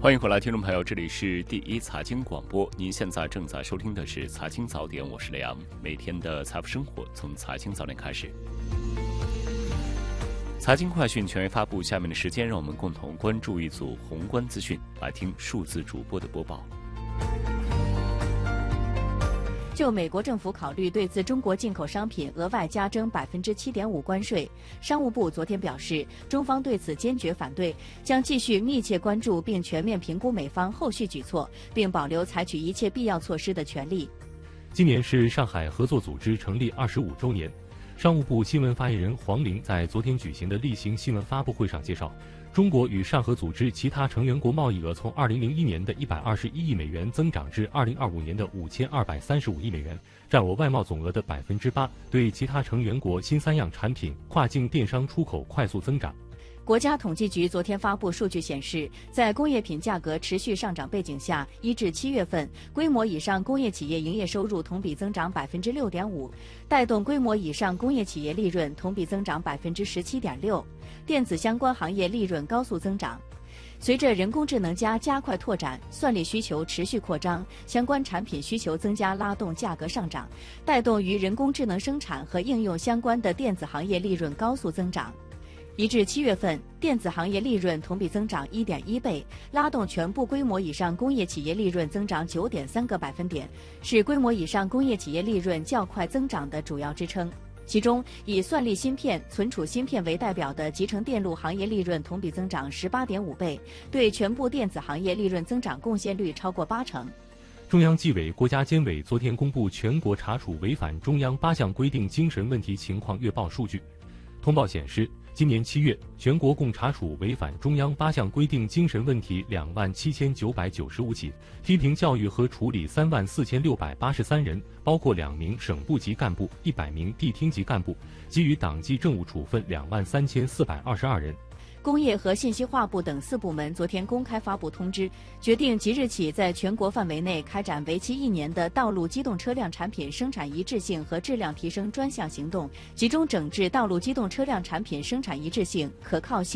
欢迎回来，听众朋友，这里是第一财经广播，您现在正在收听的是财经早点，我是雷阳，每天的财富生活从财经早点开始。财经快讯权威发布，下面的时间让我们共同关注一组宏观资讯，来听数字主播的播报。 就美国政府考虑对自中国进口商品额外加征7.5%关税，商务部昨天表示，中方对此坚决反对，将继续密切关注并全面评估美方后续举措，并保留采取一切必要措施的权利。 今年是上海合作组织成立25周年。商务部新闻发言人黄玲在昨天举行的例行新闻发布会上介绍，中国与上合组织其他成员国贸易额从2001年的121亿美元增长至2025年的5235亿美元，占我外贸总额的8%，对其他成员国新三样产品跨境电商出口快速增长。 国家统计局昨天发布数据显示，在工业品价格持续上涨背景下，1至7月份规模以上工业企业营业收入同比增长6.5%，带动规模以上工业企业利润同比增长17.6%，电子相关行业利润高速增长。随着人工智能加快拓展，算力需求持续扩张，相关产品需求增加，拉动价格上涨，带动与人工智能生产和应用相关的电子行业利润高速增长。1至7月份，电子行业利润同比增长1.1倍，拉动全部规模以上工业企业利润增长9.3个百分点，是规模以上工业企业利润较快增长的主要支撑。其中，以算力芯片、存储芯片为代表的集成电路行业利润同比增长18.5倍，对全部电子行业利润增长贡献率超过80%。 中央纪委国家监委昨天公布全国查处违反中央8项规定精神问题情况月报数据。通报显示，今年7月，全国共查处违反中央8项规定精神问题27995起，批评教育和处理34683人，包括2名省部级干部、100名地厅级干部，给予党纪政务处分23422人。 工业和信息化部等4部门昨天公开发布通知，决定即日起在全国范围内开展为期1年的道路机动车辆产品生产一致性和质量提升专项行动，集中整治道路机动车辆产品生产一致性、可靠性、